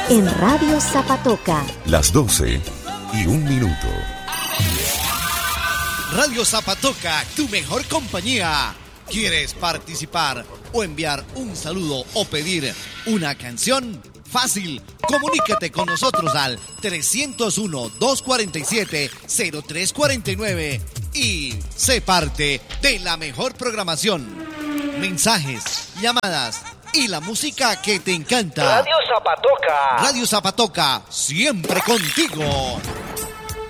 En Radio Zapatoca. Las 12:01. Radio Zapatoca, tu mejor compañía. ¿Quieres participar o enviar un saludo o pedir una canción? Fácil, comunícate con nosotros al 301-247-0349 y sé parte de la mejor programación. Mensajes, llamadas y la música que te encanta. Radio Zapatoca. Radio Zapatoca, siempre contigo.